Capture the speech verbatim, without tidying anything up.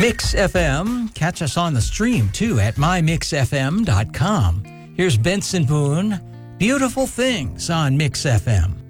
Mix F M. Catch us on the stream, too, at my mix f m dot com. Here's Benson Boone, Beautiful Things on Mix F M.